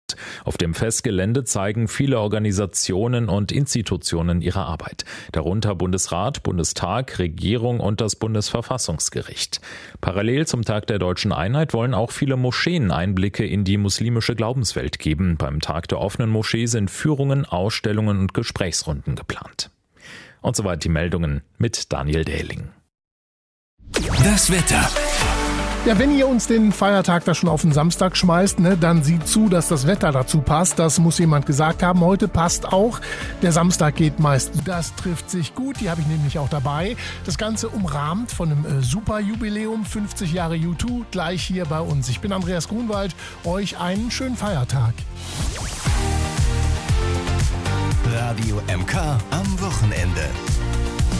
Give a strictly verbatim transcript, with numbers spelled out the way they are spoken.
Stuttgart. Auf dem Festgelände zeigen viele Organisationen und Institutionen ihre Arbeit, darunter Bundesrat, Bundestag, Regierung und das Bundesverfassungsgericht. Parallel zum Tag der Deutschen Einheit wollen auch viele Moscheen Einblicke in die muslimische Glaubenswelt geben. Beim Tag der offenen Moschee sind Führungen, Ausstellungen und Gesprächsrunden geplant. Und soweit die Meldungen mit Daniel Dehling. Das Wetter. Ja, wenn ihr uns den Feiertag da schon auf den Samstag schmeißt, ne, dann sieht zu, dass das Wetter dazu passt. Das muss jemand gesagt haben. Heute passt auch. Der Samstag geht meist. Das trifft sich gut. Die habe ich nämlich auch dabei. Das Ganze umrahmt von einem äh, Superjubiläum. fünfzig Jahre U zwei gleich hier bei uns. Ich bin Andreas Grunwald. Euch einen schönen Feiertag. Radio M K am Wochenende.